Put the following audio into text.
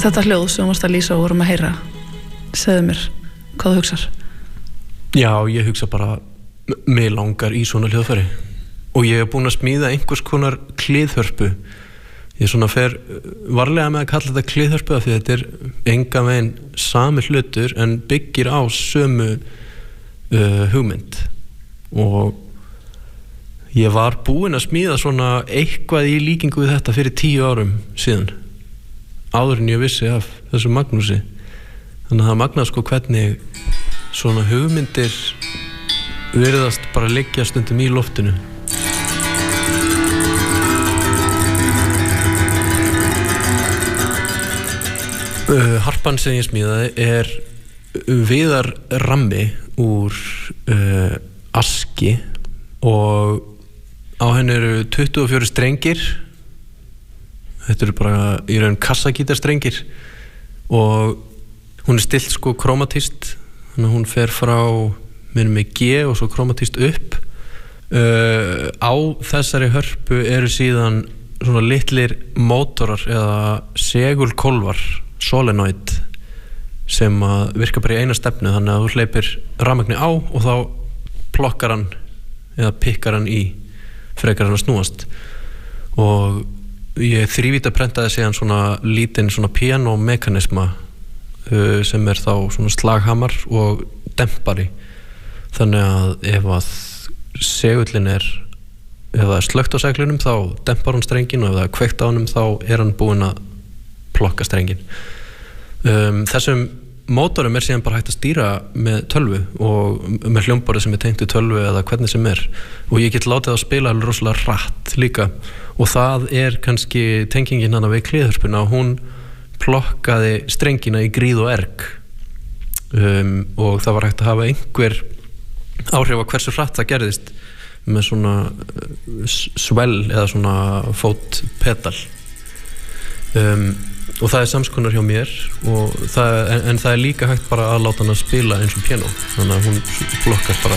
Þetta hljóð sem þú varst að lýsa og vorum að heyra, segðu mér hvað þú hugsar. Já, ég hugsa bara mig langar í svona hljóðfæri og ég búin að smíða einhvers konar kliðhörpu. Ég svona fer varlega með að kalla þetta kliðhörpu af því þetta engan veginn sami hlutur en byggir á sömu hugmynd og ég var búinn að smíða svona eitthvað í líkingu við þetta fyrir 10 árum síðan áður en ég vissi af þessu Magnúsi þannig að það magnað sko hvernig svona hugmyndir virðast bara liggja stundum í loftinu. Harpan sem ég smíðaði viðarrammi úr aski og á henni eru 24 strengir. Þetta eru bara í raun kassagítarstrengir og hún stilt sko krómatíst þannig að hún fer frá minnum með G og svo krómatíst upp. Á þessari hörpu eru síðan svona litlir mótorar eða segulkólfar solenoid sem að virka bara í eina stefnu þannig að þú hleypir rafmagni á og þá plokkar hann eða pikkar hann í frekar hann að snúast og ég þrívíta prentaði síðan svona lítinn svona pianomekanisma sem þá svona slaghamar og dempari þannig að ef að segullin ef það slökkt á seglinum þá dempar hann strengin og ef það kveikt á honum þá hann búinn að plokka strengin. Þessum mótorum síðan bara hægt að stýra með tölvu og með hljómborði sem tengt við tölvu eða hvernig sem og ég get látið að spila rosalega hratt líka og það kannski tengingin hana við kliðhörpuna og hún plokkaði strengina í gríð og erg og það var hægt að hafa einhver áhrif á hversu hratt það gerðist með svona swell eða svona fótpedal og það samskonar hjá mér og en það líka hægt bara að láta hann að spila eins og piano þannig að hún plokkar bara